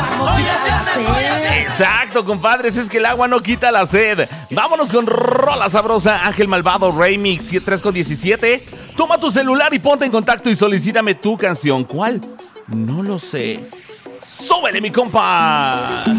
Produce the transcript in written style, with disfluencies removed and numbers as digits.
no quita la sed. Exacto, compadres, es que el agua no quita la sed. Vámonos con Rola Sabrosa, Ángel Malvado Remix 3:17. Toma tu celular y ponte en contacto y solicítame tu canción. ¿Cuál? No lo sé. ¡Súbele, mi compa!